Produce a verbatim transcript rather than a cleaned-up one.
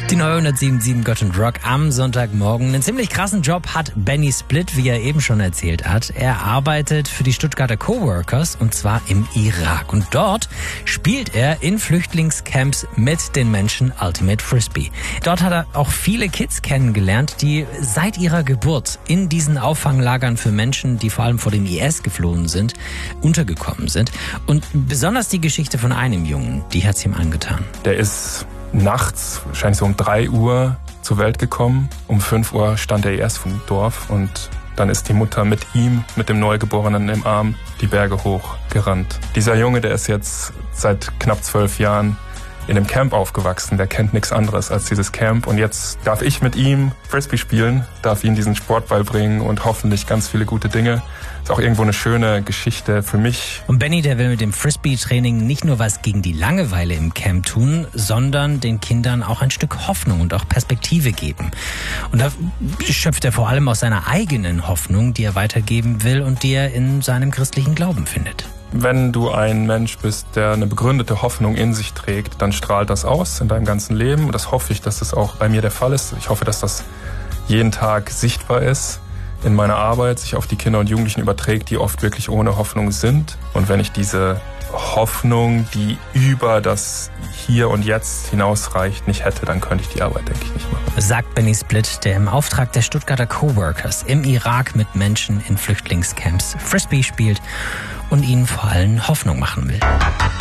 Die neue hundertsieben Komma sieben Gott und Rock am Sonntagmorgen. Einen ziemlich krassen Job hat Benny Split, wie er eben schon erzählt hat. Er arbeitet für die Stuttgarter Coworkers und zwar im Irak. Und dort spielt er in Flüchtlingscamps mit den Menschen Ultimate Frisbee. Dort hat er auch viele Kids kennengelernt, die seit ihrer Geburt in diesen Auffanglagern für Menschen, die vor allem vor dem I S geflohen sind, untergekommen sind. Und besonders die Geschichte von einem Jungen, die hat's ihm angetan. Der ist nachts, wahrscheinlich so um drei Uhr, zur Welt gekommen. Um fünf Uhr stand er erst vom Dorf und dann ist die Mutter mit ihm, mit dem Neugeborenen im Arm, die Berge hochgerannt. Dieser Junge, der ist jetzt seit knapp zwölf Jahren in einem Camp aufgewachsen. Der kennt nichts anderes als dieses Camp. Und jetzt darf ich mit ihm Frisbee spielen, darf ihm diesen Sport beibringen und hoffentlich ganz viele gute Dinge. Ist auch irgendwo eine schöne Geschichte für mich. Und Benny, der will mit dem Frisbee-Training nicht nur was gegen die Langeweile im Camp tun, sondern den Kindern auch ein Stück Hoffnung und auch Perspektive geben. Und da schöpft er vor allem aus seiner eigenen Hoffnung, die er weitergeben will und die er in seinem christlichen Glauben findet. Wenn du ein Mensch bist, der eine begründete Hoffnung in sich trägt, dann strahlt das aus in deinem ganzen Leben. Und das hoffe ich, dass das auch bei mir der Fall ist. Ich hoffe, dass das jeden Tag sichtbar ist in meiner Arbeit, sich auf die Kinder und Jugendlichen überträgt, die oft wirklich ohne Hoffnung sind. Und wenn ich diese Hoffnung, die über das Hier und Jetzt hinausreicht, nicht hätte, dann könnte ich die Arbeit, denke ich, nicht machen. Sagt Benny Split, der im Auftrag der Stuttgarter Coworkers im Irak mit Menschen in Flüchtlingscamps Frisbee spielt und ihnen vor allem Hoffnung machen will.